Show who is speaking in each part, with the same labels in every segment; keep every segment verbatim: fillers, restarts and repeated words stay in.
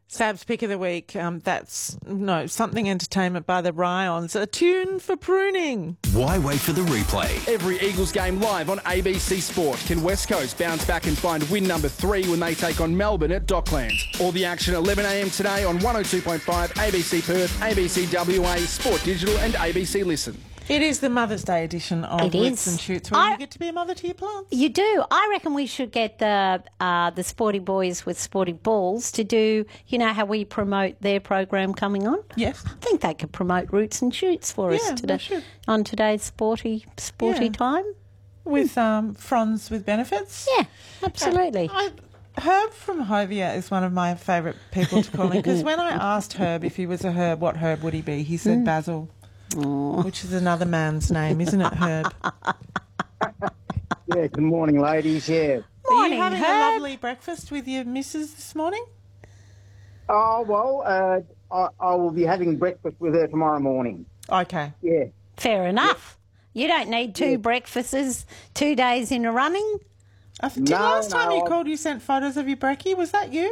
Speaker 1: Sab's pick of the week. Um, that's no something entertainment by the Ryons. A tune for pruning.
Speaker 2: Why wait for the replay?
Speaker 3: Every Eagles game live on A B C Sport. Can West Coast bounce back and find win number three when they take on Melbourne at Docklands? All the action at eleven a m today on one oh two point five A B C Perth, A B C W A, Sport Digital and A B C Listen.
Speaker 1: It is the Mother's Day edition of
Speaker 4: It
Speaker 1: Wits
Speaker 4: is.
Speaker 1: and Shoots, where
Speaker 4: I-
Speaker 1: you get to be a mother to your plants.
Speaker 4: You do. I reckon we should get the uh, the Sporty Boys with Sporty Balls to do, you know, how we promote their program coming on?
Speaker 1: Yes.
Speaker 4: I think they could promote Roots and Shoots for
Speaker 1: Yeah,
Speaker 4: us
Speaker 1: they
Speaker 4: today
Speaker 1: should.
Speaker 4: on today's sporty sporty
Speaker 1: Yeah.
Speaker 4: time.
Speaker 1: With um, fronds with benefits.
Speaker 4: Yeah, absolutely.
Speaker 1: I, Herb from Hovia is one of my favourite people to call him, because when I asked Herb if he was a herb, what herb would he be? He said Basil, which is another man's name, isn't it, Herb?
Speaker 5: Yeah, good morning, ladies. Yeah.
Speaker 1: Are
Speaker 4: Morning,
Speaker 1: you having a
Speaker 4: Herb.
Speaker 1: lovely breakfast with your missus this morning?
Speaker 5: Oh, well, uh, I, I will be having breakfast with her tomorrow morning.
Speaker 1: Okay.
Speaker 5: Yeah.
Speaker 4: Fair enough. You don't need two breakfasts two days in a running.
Speaker 1: I think
Speaker 5: No,
Speaker 1: last time
Speaker 5: no,
Speaker 1: you
Speaker 5: I-
Speaker 1: called, you sent photos of your brekkie. Was that you?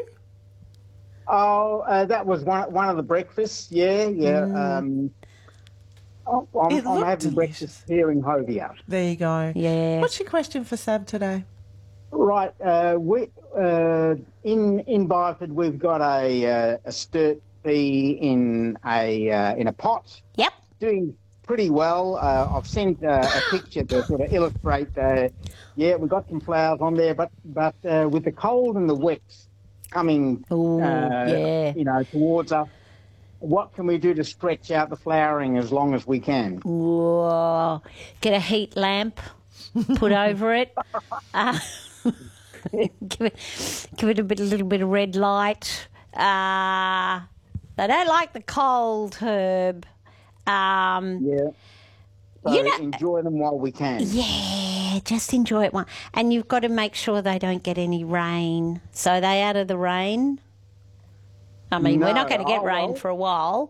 Speaker 5: Oh, uh, that was one one of the breakfasts. Yeah, yeah. Um, oh, I'm,
Speaker 1: It
Speaker 5: I'm
Speaker 1: looked
Speaker 5: having
Speaker 1: delicious.
Speaker 5: breakfast here in Hovia.
Speaker 1: There you go.
Speaker 4: Yeah.
Speaker 1: What's your question for Sab today?
Speaker 5: Right. Uh, we uh, in in Byford we've got a uh, a sturt pea in a uh, in a pot,
Speaker 4: Yep.
Speaker 5: doing pretty well. Uh, I've sent uh, a picture to sort of illustrate. Uh, yeah, we've got some flowers on there, but but uh, with the cold and the wet coming,
Speaker 4: Ooh,
Speaker 5: uh,
Speaker 4: yeah.
Speaker 5: you know, towards us, what can we do to stretch out the flowering as long as we can?
Speaker 4: Whoa. Get a heat lamp, put over it. Uh, give it, give it a bit, a little bit of red light. Uh, they don't like the cold, Herb. Um,
Speaker 5: Yeah. So
Speaker 4: You know-
Speaker 5: enjoy them while we can.
Speaker 4: yeah, just enjoy it one. And you've got to make sure they don't get any rain. So are they out of the rain? I mean, we're not
Speaker 5: No,
Speaker 4: going to get
Speaker 5: oh,
Speaker 4: rain
Speaker 5: well.
Speaker 4: for a while.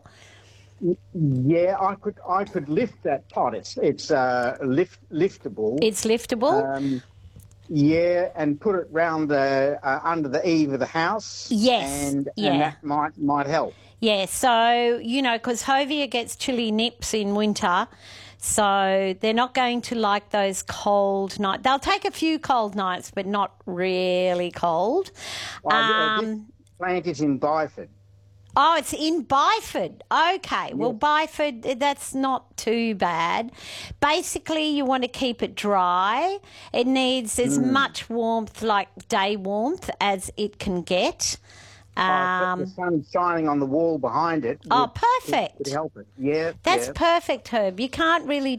Speaker 5: Yeah, I could I could lift that pot. It's it's uh, lift liftable.
Speaker 4: It's liftable.
Speaker 5: Um, yeah, and put it round the uh, under the eave of the house.
Speaker 4: Yes,
Speaker 5: and,
Speaker 4: yeah.
Speaker 5: and that might might help.
Speaker 4: Yeah, so, you know, because Hovia gets chilly nips in winter, so they're not going to like those cold nights. They'll take a few cold nights, but not really cold.
Speaker 5: Uh, uh, this
Speaker 4: Um,
Speaker 5: plant is in Byford.
Speaker 4: oh, it's in Byford. Okay, well, Byford, that's not too bad. Basically, you want to keep it dry. It needs as
Speaker 5: Hmm.
Speaker 4: much warmth, like day warmth, as it can get.
Speaker 5: Oh,
Speaker 4: Um,
Speaker 5: the sun's shining on the wall behind it.
Speaker 4: oh,
Speaker 5: would-
Speaker 4: perfect.
Speaker 5: Would help it. Yeah.
Speaker 4: That's
Speaker 5: yeah.
Speaker 4: perfect, Herb. You can't really